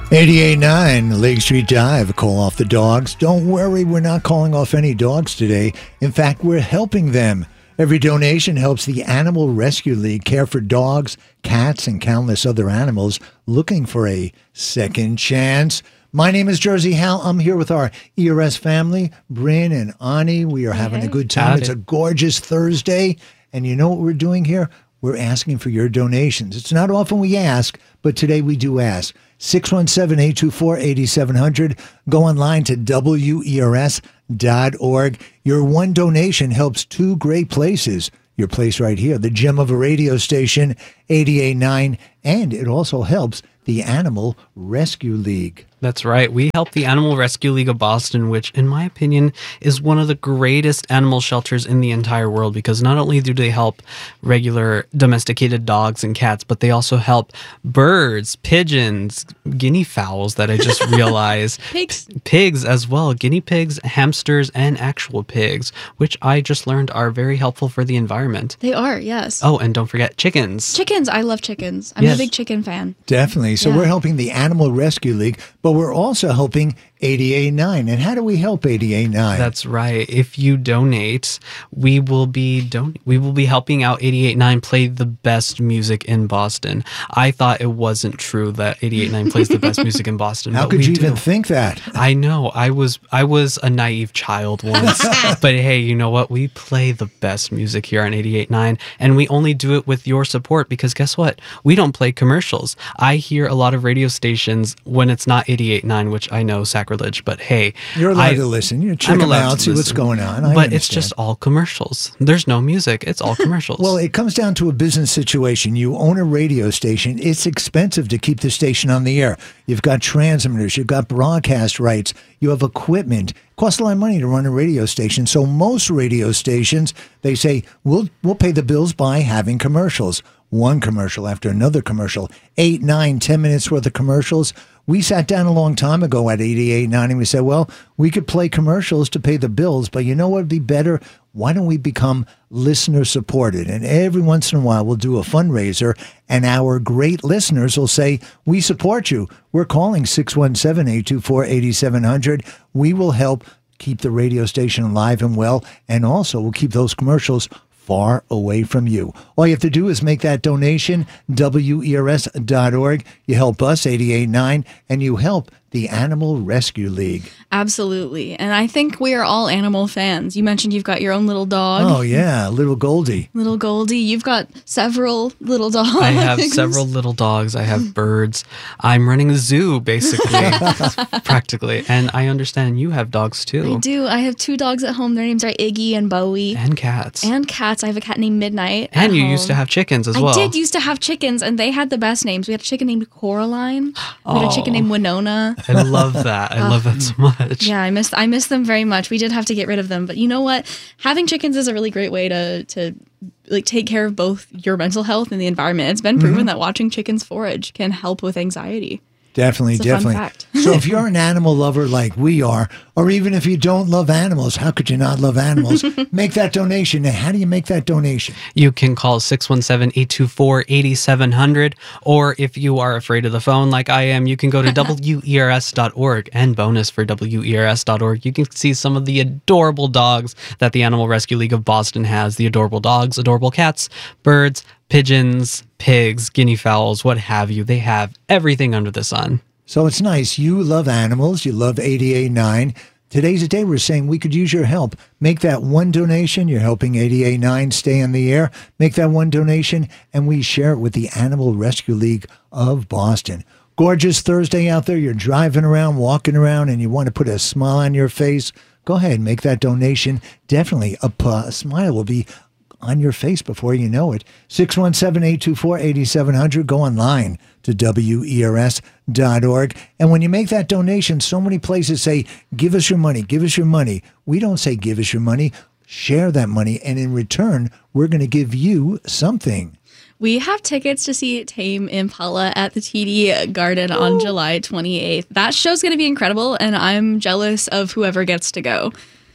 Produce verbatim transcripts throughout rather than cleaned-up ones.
eighty-eight point nine Lake Street Dive. Call off the dogs. Don't worry, we're not calling off any dogs today. In fact, we're helping them. Every donation helps the Animal Rescue League care for dogs, cats, and countless other animals looking for a second chance. My name is Jersey Hal. I'm here with our E R S family, Bryn and Ani. We are having a good time. It's a gorgeous Thursday. And you know what we're doing here? We're asking for your donations. It's not often we ask, but today we do ask. six one seven, eight two four, eight seven zero zero. Go online to W E R S dot org. Your one donation helps two great places. Your place right here, the gem of a radio station, eighty-eight point nine, and it also helps the Animal Rescue League. That's right. We help the Animal Rescue League of Boston, which, in my opinion, is one of the greatest animal shelters in the entire world, because not only do they help regular domesticated dogs and cats, but they also help birds, pigeons, guinea fowls that I just realized. Pigs. Pigs as well. Guinea pigs, hamsters, and actual pigs, which I just learned are very helpful for the environment. They are, yes. Oh, and don't forget chickens. Chickens. I love chickens. I'm Yes. a big chicken fan. Definitely. So Yeah. we're helping the Animal Rescue League, but we're also helping eighty-eight point nine. And how do we help eighty-eight point nine? That's right. If you donate, we will be don- we will be helping out eighty-eight point nine play the best music in Boston. I thought it wasn't true that eighty-eight point nine plays the best music in Boston. How but could we you do. even think that? I know. I was I was a naive child once. But hey, you know what? We play the best music here on eighty-eight point nine, and we only do it with your support, because guess what? We don't play commercials. I hear a lot of radio stations when it's not eighty-eight point nine, which I know sacrilege, but hey, You're allowed I, to listen. You check I'm them allowed out, to see what's listen. going on. I but it's understand. just all commercials. There's no music. It's all commercials. Well, it comes down to a business situation. You own a radio station. It's expensive to keep the station on the air. You've got transmitters. You've got broadcast rights. You have equipment. It costs a lot of money to run a radio station. So most radio stations, they say, we'll, we'll pay the bills by having commercials. One commercial after another commercial. Eight, nine, ten minutes worth of commercials. We sat down a long time ago at eighty-eight point nine and we said, well, we could play commercials to pay the bills, but you know what would be better? Why don't we become listener supported? And every once in a while, we'll do a fundraiser, and our great listeners will say, we support you. We're calling six one seven, eight two four, eight seven zero zero. We will help keep the radio station alive and well, and also we'll keep those commercials far away from you. All you have to do is make that donation, W E R S dot org. You help us, eighty-eight point nine, and you help the Animal Rescue League. Absolutely. And I think we are all animal fans. You mentioned you've got your own little dog. Oh, yeah, little Goldie. Little Goldie. You've got several little dogs. I have several little dogs. I have birds. I'm running a zoo, basically, practically. And I understand you have dogs, too. I do. I have two dogs at home. Their names are Iggy and Bowie. And cats. And cats. I have a cat named Midnight. And at you home. used to have chickens as I well. did used to have chickens, and they had the best names. We had a chicken named Coraline. We had a chicken Oh. named Winona. I love that. I love that so much. Yeah, I miss I miss them very much. We did have to get rid of them, but you know what? Having chickens is a really great way to to like take care of both your mental health and the environment. It's been proven that watching chickens forage can help with anxiety. Definitely, It's a fun definitely. fact. So if you're an animal lover like we are, or even if you don't love animals, how could you not love animals? Make that donation. Now, how do you make that donation? You can call six one seven, eight two four, eight seven zero zero, or if you are afraid of the phone like I am, you can go to W E R S dot org. And bonus for W E R S dot org, you can see some of the adorable dogs that the Animal Rescue League of Boston has. The adorable dogs, adorable cats, birds, pigeons, pigs, guinea fowls, what have you. They have everything under the sun. So it's nice. You love animals. You love eighty-eight point nine. Today's a day we're saying we could use your help. Make that one donation. You're helping eighty-eight point nine stay in the air. Make that one donation, and we share it with the Animal Rescue League of Boston. Gorgeous Thursday out there. You're driving around, walking around, and you want to put a smile on your face. Go ahead and make that donation. Definitely a, a smile will be on your face before you know it. six one seven, eight two four, eight seven zero zero. Go online to W E R S dot org. And when you make that donation, so many places say, give us your money, give us your money. We don't say give us your money. Share that money. And in return, we're going to give you something. We have tickets to see Tame Impala at the T D Garden on July twenty-eighth. That show's going to be incredible, and I'm jealous of whoever gets to go.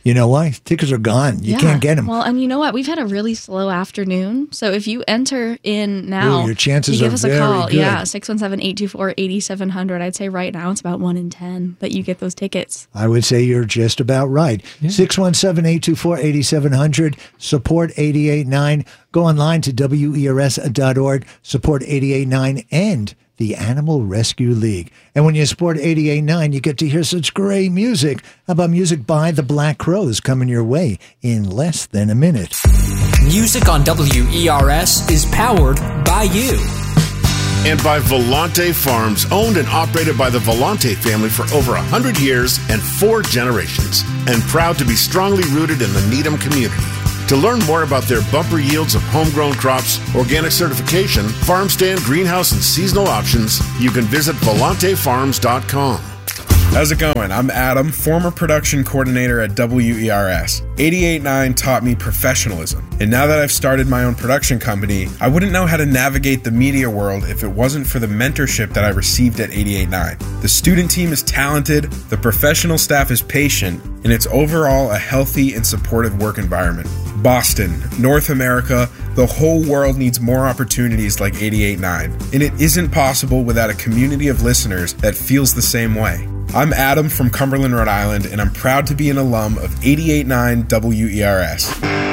You know why? Tickets are gone. You Yeah. can't get them. Well, and you know what? We've had a really slow afternoon. So if you enter in now, Ooh, your chances you give are us a very call. good. Yeah, six one seven, eight two four, eight seven zero zero. I'd say right now it's about one in ten that you get those tickets. I would say you're just about right. six one seven, eight two four, eight seven zero zero. Support eighty-eight point nine. Go online to W E R S dot org. Support eighty-eight point nine and the Animal Rescue League. And when you support eighty-eight point nine, you get to hear such great music. How about music by the Black Crowes coming your way in less than a minute? Music on W E R S is powered by you. And by Volante Farms, owned and operated by the Volante family for over one hundred years and four generations, and proud to be strongly rooted in the Needham community. To learn more about their bumper yields of homegrown crops, organic certification, farm stand, greenhouse, and seasonal options, you can visit volante farms dot com. How's it going? I'm Adam, former production coordinator at W E R S. eighty-eight point nine taught me professionalism, and now that I've started my own production company, I wouldn't know how to navigate the media world if it wasn't for the mentorship that I received at eighty-eight point nine. The student team is talented, the professional staff is patient, and it's overall a healthy and supportive work environment. Boston, North America, the whole world needs more opportunities like eighty-eight point nine, and it isn't possible without a community of listeners that feels the same way. I'm Adam from Cumberland, Rhode Island, and I'm proud to be an alum of eighty-eight point nine W E R S.